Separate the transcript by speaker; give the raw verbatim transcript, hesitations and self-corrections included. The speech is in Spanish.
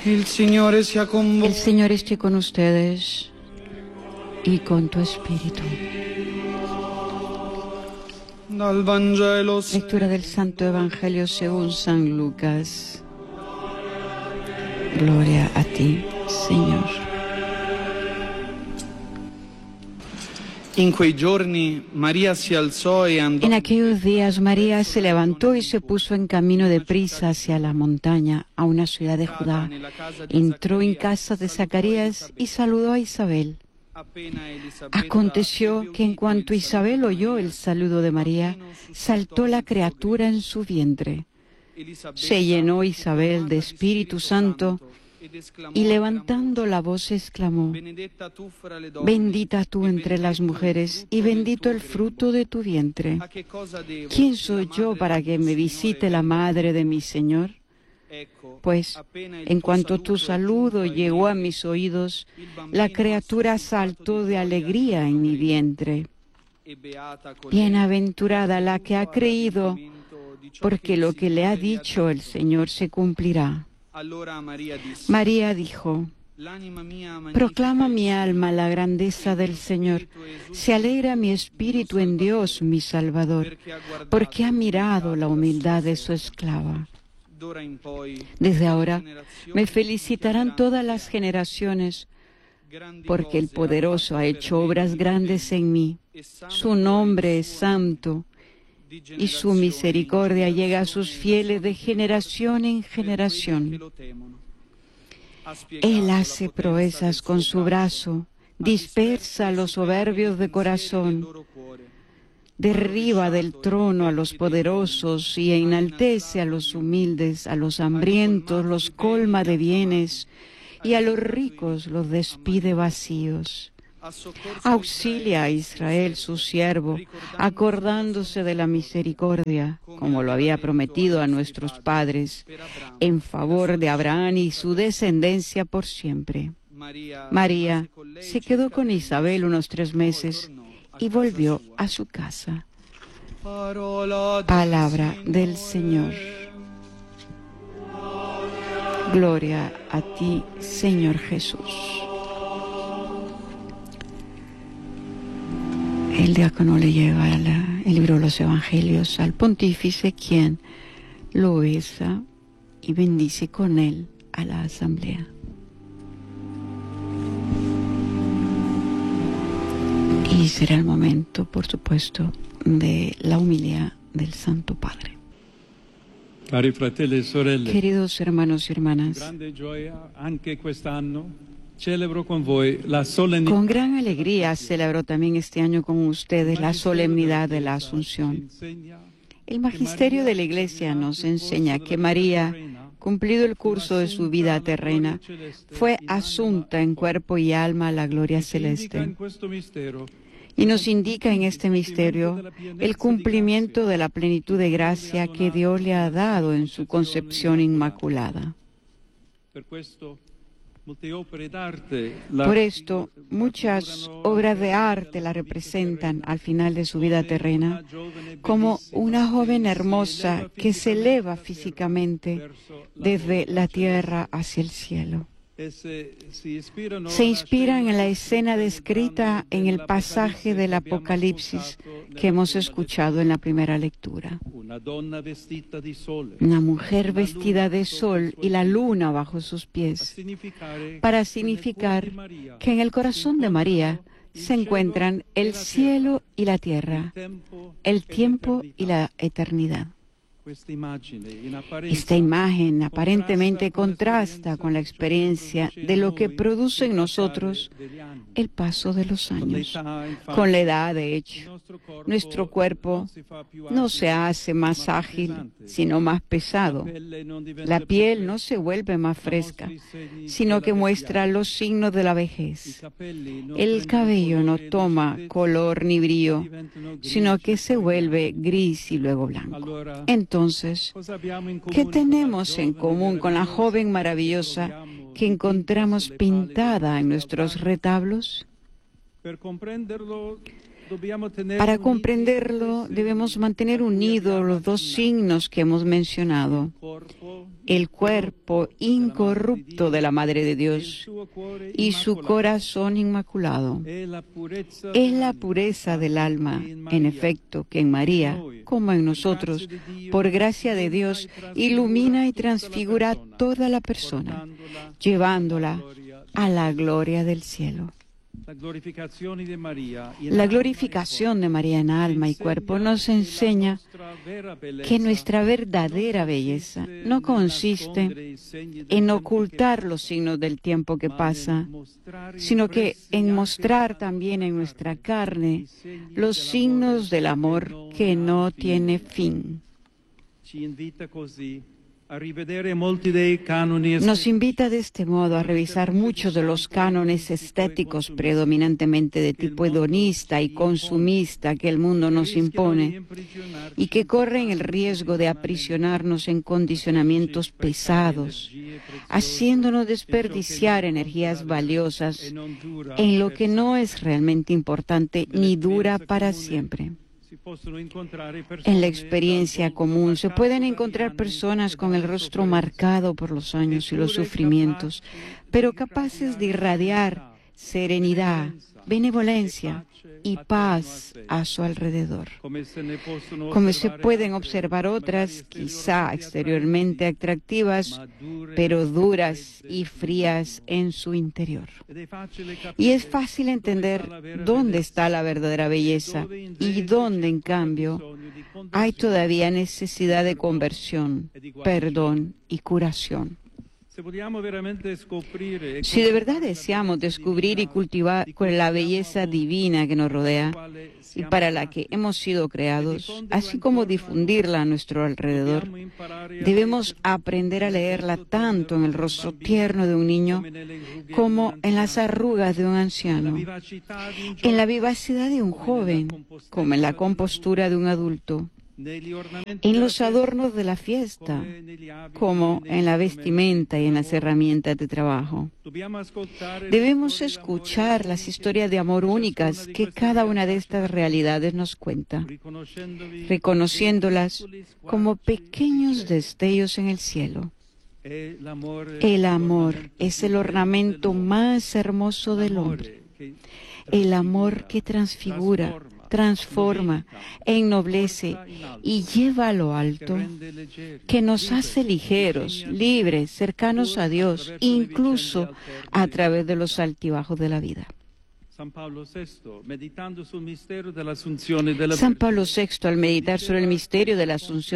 Speaker 1: Il Signore sia con voi.
Speaker 2: El Señor esté con ustedes y con tu espíritu.
Speaker 1: Dal Vangelo
Speaker 2: Lectura del Santo Evangelio según San Lucas. Gloria a ti, Señor.
Speaker 1: In quei giorni Maria si alzò e andò.
Speaker 2: En aquellos días María se levantó y se puso en camino de prisa hacia la montaña, a una ciudad de Judá. Entró en casa de Zacarías y saludó a Isabel. Aconteció que en cuanto Isabel oyó el saludo de María, saltó la criatura en su vientre. Se llenó Isabel de Espíritu Santo y levantando la voz exclamó: Bendita tú entre las mujeres y bendito el fruto de tu vientre. ¿Quién soy yo para que me visite la madre de mi Señor? Pues, en cuanto tu saludo llegó a mis oídos, la criatura saltó de alegría en mi vientre. Bienaventurada la que ha creído, porque lo que le ha dicho el Señor se cumplirá. María dijo: Proclama mi alma la grandeza del Señor. Se alegra mi espíritu en Dios, mi Salvador, porque ha mirado la humildad de su esclava. Desde ahora me felicitarán todas las generaciones, porque el Poderoso ha hecho obras grandes en mí. Su nombre es santo, y su misericordia llega a sus fieles de generación en generación. Él hace proezas con su brazo, dispersa a los soberbios de corazón, derriba del trono a los poderosos y enaltece a los humildes, a los hambrientos los colma de bienes y a los ricos los despide vacíos. Auxilia a Israel su siervo, acordándose de la misericordia, como lo había prometido a nuestros padres, en favor de Abraham y su descendencia por siempre. María se quedó con Isabel unos tres meses y volvió a su casa. Palabra del Señor. Gloria a ti, Señor Jesús. El diácono le lleva la, el libro de los Evangelios al pontífice, quien lo besa y bendice con él a la asamblea. Y será el momento, por supuesto, de la homilía del Santo Padre.
Speaker 3: Cari fratelli e sorelle,
Speaker 2: queridos hermanos y hermanas,
Speaker 3: grande gioia anche quest'anno celebro con voi la solemnità.
Speaker 2: Con gran alegría celebro también este año con ustedes la solemnidad de la Asunción. El magisterio de la Iglesia nos enseña que María, cumplido el curso de su vida terrena, fue asunta en cuerpo y alma a la gloria celeste. Y nos indica en este misterio el cumplimiento de la plenitud de gracia que Dios le ha dado en su concepción inmaculada. Por esto, muchas obras de arte la representan al final de su vida terrena como una joven hermosa que se eleva físicamente desde la tierra hacia el cielo. Se inspiran en la escena descrita en el pasaje del Apocalipsis que hemos escuchado en la primera lectura. Una mujer vestida de sol y la luna bajo sus pies, para significar que en el corazón de María se encuentran el cielo y la tierra, el tiempo y la eternidad. Esta imagen aparentemente contrasta con la experiencia de lo que produce en nosotros el paso de los años. Con la edad, de hecho, nuestro cuerpo no se hace más ágil, sino más pesado. La piel no se vuelve más fresca, sino que muestra los signos de la vejez. El cabello no toma color ni brillo, sino que se vuelve gris y luego blanco. Entonces, Entonces, ¿qué tenemos en común con la joven maravillosa que encontramos pintada en nuestros retablos? Para comprenderlo, debemos mantener unidos los dos signos que hemos mencionado: el cuerpo incorrupto de la Madre de Dios y su corazón inmaculado. Es la pureza del alma, en efecto, que en María, como en nosotros, por gracia de Dios, ilumina y transfigura a toda la persona, llevándola a la gloria del cielo. La glorificación de María en alma y cuerpo nos enseña que nuestra verdadera belleza no consiste en ocultar los signos del tiempo que pasa, sino que en mostrar también en nuestra carne los signos del amor que no tiene fin. Nos invita de este modo a revisar muchos de los cánones estéticos predominantemente de tipo hedonista y consumista que el mundo nos impone y que corren el riesgo de aprisionarnos en condicionamientos pesados, haciéndonos desperdiciar energías valiosas en lo que no es realmente importante ni dura para siempre. En la experiencia común se pueden encontrar personas con el rostro marcado por los años y los sufrimientos, pero capaces de irradiar serenidad, benevolencia y paz a su alrededor. Como se pueden observar otras, quizá exteriormente atractivas, pero duras y frías en su interior. Y es fácil entender dónde está la verdadera belleza y dónde, en cambio, hay todavía necesidad de conversión, perdón y curación. Si de verdad deseamos descubrir y cultivar la belleza divina que nos rodea y para la que hemos sido creados, así como difundirla a nuestro alrededor, debemos aprender a leerla tanto en el rostro tierno de un niño como en las arrugas de un anciano, en la vivacidad de un joven como en la compostura de un adulto, en los adornos de la fiesta, como en la vestimenta y en las herramientas de trabajo. Debemos escuchar las historias de amor únicas que cada una de estas realidades nos cuenta, reconociéndolas como pequeños destellos en el cielo. El amor es el ornamento más hermoso del hombre, el amor que transfigura, transforma, ennoblece y lleva a lo alto, que nos hace ligeros, libres, cercanos a Dios, incluso a través de los altibajos de la vida. San Pablo sexto, al meditar sobre el misterio de la Asunción